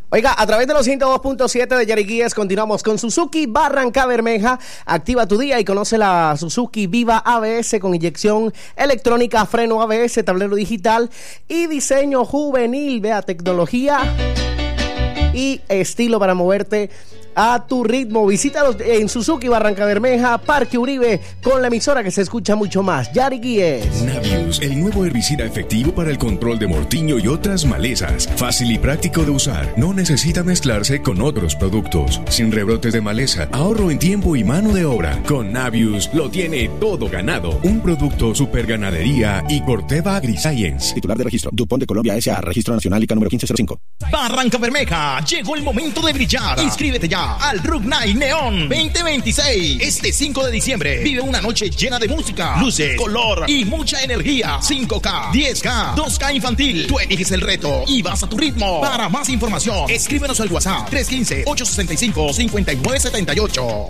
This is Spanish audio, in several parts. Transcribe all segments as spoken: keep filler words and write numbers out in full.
Oiga, a través de los ciento dos punto siete de Yariquíes continuamos con Suzuki Barranca Bermeja. Activa tu día y conoce la Suzuki Viva A B S con inyección electrónica, freno A B S, tablero digital y diseño juvenil. Vea, tecnología y estilo para moverte a tu ritmo. Visítalos en Suzuki Barranca Bermeja, Parque Uribe, con la emisora que se escucha mucho más. Yariquíes. Navius, el nuevo herbicida efectivo para el control de mortiño y otras malezas. Fácil y práctico de usar. No necesita mezclarse con otros productos. Sin rebrotes de maleza. Ahorro en tiempo y mano de obra. Con Navius lo tiene todo ganado. Un producto Super Ganadería y Corteva AgriScience. Titular de registro. DuPont de Colombia S A. Registro Nacional I C A número quince cero cinco. Barranca Bermeja. Llegó el momento de brillar. Inscríbete ya al Rock Night Neon veinte veintiséis. Este cinco de diciembre vive una noche llena de música, luces, color y mucha energía. cinco K, diez K, dos K infantil. Tú eliges el reto y vas a tu ritmo. Para más información, escríbenos al WhatsApp tres uno cinco, ocho seis cinco, cinco nueve siete ocho.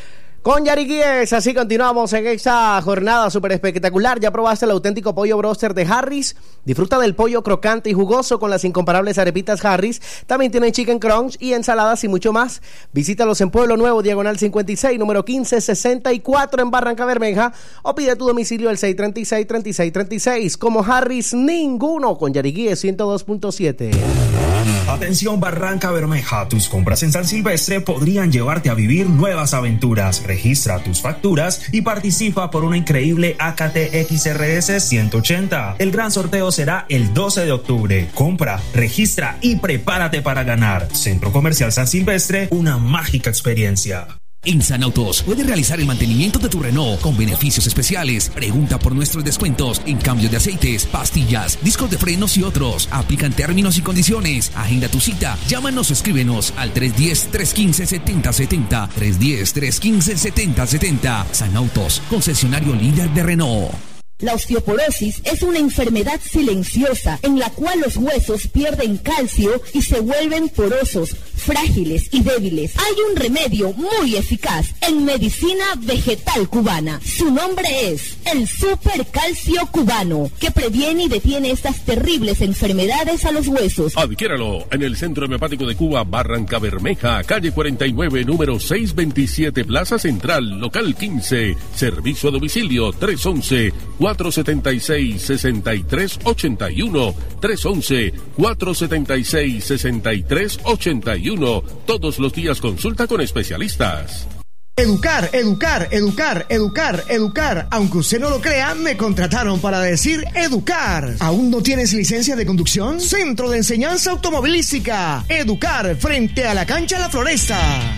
Con Yariquíes, así continuamos en esta jornada súper espectacular. ¿Ya probaste el auténtico pollo broster de Harris? Disfruta del pollo crocante y jugoso con las incomparables arepitas Harris. También tienen chicken crunch y ensaladas y mucho más. Visítalos en Pueblo Nuevo, diagonal cincuenta y seis, número quince sesenta y cuatro en Barranca Bermeja, o pide tu domicilio al seis tres seis, tres seis tres seis. Como Harris, ninguno. Con Yariquíes ciento dos punto siete. Atención Barranca Bermeja, tus compras en San Silvestre podrían llevarte a vivir nuevas aventuras. Registra tus facturas y participa por una increíble A K T X R S ciento ochenta. El gran sorteo será el doce de octubre. Compra, registra y prepárate para ganar. Centro Comercial San Silvestre, una mágica experiencia. En Sanautos puedes realizar el mantenimiento de tu Renault con beneficios especiales. Pregunta por nuestros descuentos en cambio de aceites, pastillas, discos de frenos y otros. Aplican términos y condiciones. Agenda tu cita. Llámanos o escríbenos al tres uno cero, tres uno cinco, siete cero siete cero. tres uno cero, tres uno cinco, siete cero siete cero. Sanautos, concesionario líder de Renault. La osteoporosis es una enfermedad silenciosa en la cual los huesos pierden calcio y se vuelven porosos, frágiles y débiles. Hay un remedio muy eficaz en medicina vegetal cubana. Su nombre es el Supercalcio Cubano, que previene y detiene estas terribles enfermedades a los huesos. Adquiéralo en el Centro Homeopático de Cuba, Barranca Bermeja, calle cuarenta y nueve, número seiscientos veintisiete, Plaza Central, local quince. Servicio a domicilio tres once, cuatro setenta y seis, sesenta y tres ochenta y uno. tres once, cuatro setenta y seis, sesenta y tres ochenta y uno. Todos los días consulta con especialistas. Educar, educar, educar, educar, educar. Aunque usted no lo crea, me contrataron para decir educar. ¿Aún no tienes licencia de conducción? Centro de Enseñanza Automovilística. Educar, frente a la cancha La Floresta.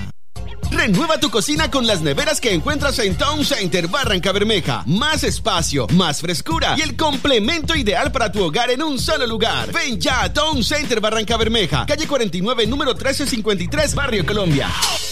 Renueva tu cocina con las neveras que encuentras en Town Center Barranca Bermeja. Más espacio, más frescura y el complemento ideal para tu hogar en un solo lugar. Ven ya a Town Center Barranca Bermeja, calle cuarenta y nueve, número trece cincuenta y tres, Barrio Colombia.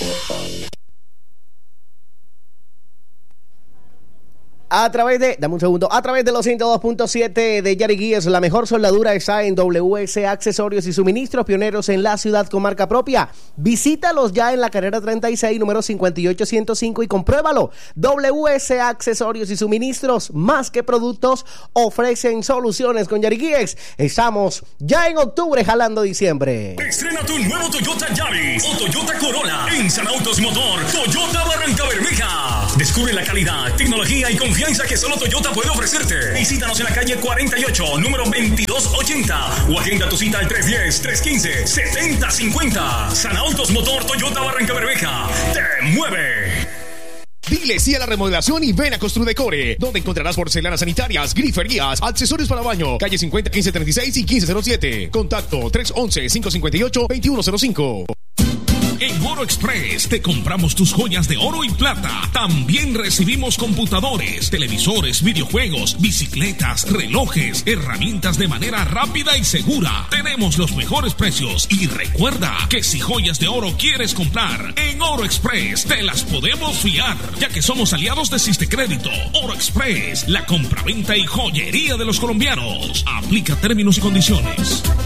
A través de, dame un segundo, a través de los ciento dos punto siete de Yariquíes, la mejor soldadura está en W S Accesorios y Suministros, pioneros en la ciudad con marca propia. Visítalos ya en la carrera treinta y seis, número cincuenta y ocho ciento cinco y compruébalo. W S Accesorios y Suministros, más que productos, ofrecen soluciones. Con Yariquíes estamos ya en octubre, jalando diciembre. Estrena tu nuevo Toyota Yaris o Toyota Corolla en San Autos Motor Toyota Barranca Bermeja. Descubre la calidad, tecnología y confianza que solo Toyota puede ofrecerte. Visítanos en la calle cuarenta y ocho, número veintidós ochenta, o agenda tu cita al tres uno cero, tres uno cinco, siete cero cinco cero. San Autos Motor Toyota Barranca Bermeja te mueve. Dile sí a la remodelación y ven a Construdecore, donde encontrarás porcelanas sanitarias, griferías, accesorios para baño. Calle cincuenta, quince treinta y seis y quince cero siete. Contacto tres once, cinco cincuenta y ocho, veintiuno cero cinco. En Oro Express te compramos tus joyas de oro y plata. También recibimos computadores, televisores, videojuegos, bicicletas, relojes, herramientas de manera rápida y segura. Tenemos los mejores precios y recuerda que si joyas de oro quieres comprar, en Oro Express te las podemos fiar, ya que somos aliados de Sistecrédito. Oro Express, la compraventa y joyería de los colombianos. Aplica términos y condiciones.